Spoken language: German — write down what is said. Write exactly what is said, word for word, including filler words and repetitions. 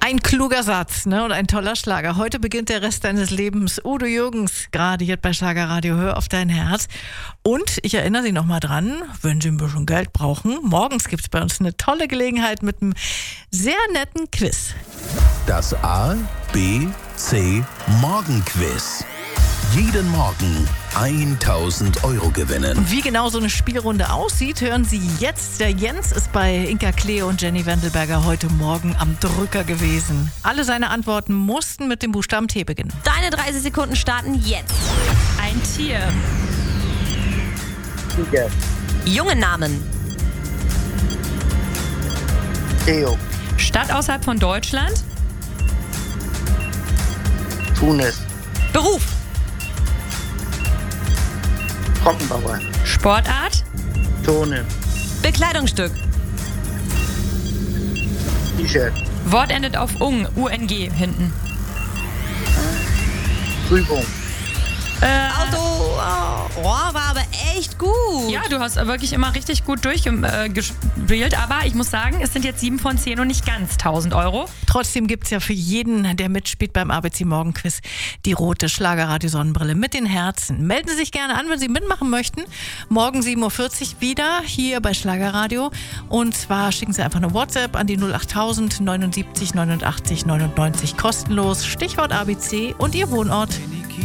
Ein kluger Satz, ne? Und ein toller Schlager. Heute beginnt der Rest deines Lebens. Udo Jürgens, gerade hier bei Schlagerradio. Hör auf dein Herz. Und ich erinnere Sie nochmal dran, wenn Sie ein bisschen Geld brauchen, morgens gibt es bei uns eine tolle Gelegenheit mit einem sehr netten Quiz. Das A, B, C Morgenquiz. Jeden Morgen tausend Euro gewinnen. Und wie genau so eine Spielrunde aussieht, hören Sie jetzt. Der Jens ist bei Inka Cleo und Jenny Wendelberger heute Morgen am Drücker gewesen. Alle seine Antworten mussten mit dem Buchstaben T beginnen. Deine dreißig Sekunden starten jetzt. Ein Tier. Tiger. Junge Namen. Theo. Stadt außerhalb von Deutschland. Tunis. Beruf. Trockenbauer. Sportart. Turnen. Bekleidungsstück. T-Shirt. Wort endet auf ung, U N G hinten. Prüfung. Äh, Auto. Oh, war aber echt gut. Ja, du hast wirklich immer richtig gut durchgespielt, aber ich muss sagen, es sind jetzt sieben von zehn und nicht ganz tausend Euro. Trotzdem gibt es ja für jeden, der mitspielt beim A B C Morgenquiz, die rote Schlagerradio-Sonnenbrille mit den Herzen. Melden Sie sich gerne an, wenn Sie mitmachen möchten. Morgen sieben Uhr vierzig wieder hier bei Schlagerradio. Und zwar schicken Sie einfach eine WhatsApp an die null achttausend neunundsiebzig neunundachtzig neunundneunzig kostenlos. Stichwort A B C und Ihr Wohnort.